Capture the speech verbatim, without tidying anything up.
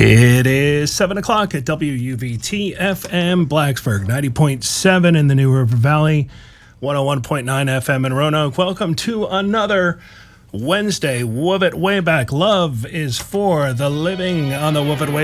It is seven o'clock at W U V T F M Blacksburg, ninety point seven in the New River Valley, one oh one point nine F M in Roanoke. Welcome to another Wednesday Wove It Way Back. Love is for the living on the Wove It Way